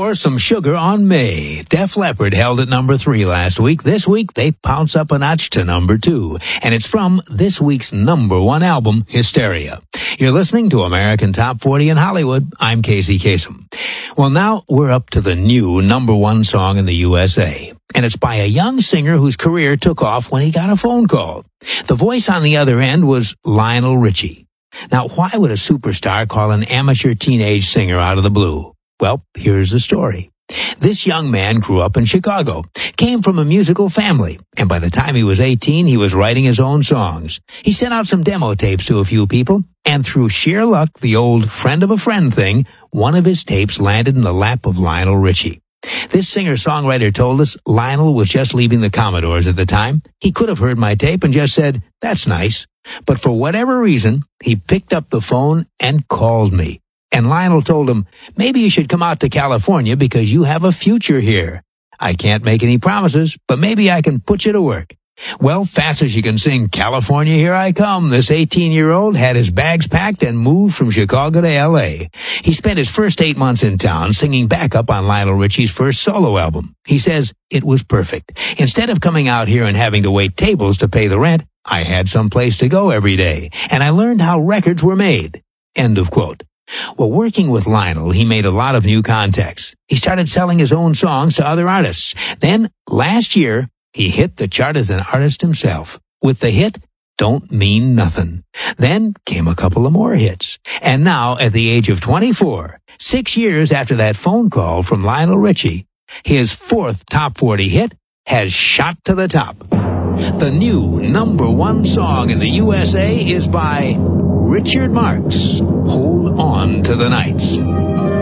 pour some sugar on May. Def Leppard held at number 3 last week. This week, they pounce up a notch to number 2. And it's from this week's number 1 album, Hysteria. You're listening to American Top 40 in Hollywood. I'm Casey Kasem. Well, now we're up to the new number 1 song in the USA. And it's by a young singer whose career took off when he got a phone call. The voice on the other end was Lionel Richie. Now, why would a superstar call an amateur teenage singer out of the blue? Well, here's the story. This young man grew up in Chicago, came from a musical family, and by the time he was 18, he was writing his own songs. He sent out some demo tapes to a few people, and through sheer luck, the old friend of a friend thing, one of his tapes landed in the lap of Lionel Richie. This singer-songwriter told us Lionel was just leaving the Commodores at the time. He could have heard my tape and just said, "That's nice." But for whatever reason, he picked up the phone and called me. And Lionel told him, "Maybe you should come out to California because you have a future here. I can't make any promises, but maybe I can put you to work." Well, fast as you can sing "California, Here I Come," this 18-year-old had his bags packed and moved from Chicago to L.A. He spent his first 8 months in town singing backup on Lionel Richie's first solo album. He says, "It was perfect. Instead of coming out here and having to wait tables to pay the rent, I had some place to go every day, and I learned how records were made." End of quote. Well, working with Lionel, he made a lot of new contacts. He started selling his own songs to other artists. Then, last year, he hit the chart as an artist himself with the hit "Don't Mean Nothing." Then came a couple of more hits. And now, at the age of 24, 6 years after that phone call from Lionel Richie, his 4th top 40 hit has shot to the top. The new number 1 song in the USA is by Richard Marx, "Hold On to the Nights."